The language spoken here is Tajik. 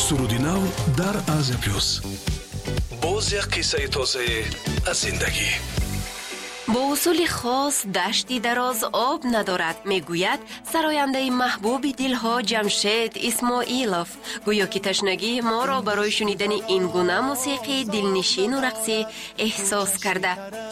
суруди нав дар Азия Плюс. боз як қиссаи тоза аз зиндагӣ. با اصول خاص دشتی دراز آب ندارد میگوید سراینده محبوب دلها جمشید اسماعیلوف. گویا که تشنگی ما را برای شنیدن این گونه موسیقی دلنشین و رقصی احساس کرده.